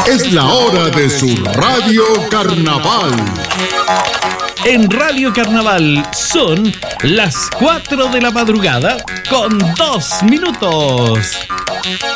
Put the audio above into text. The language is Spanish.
Es la hora de su Radio Carnaval. En Radio Carnaval son las 4 de la madrugada con 2 minutos.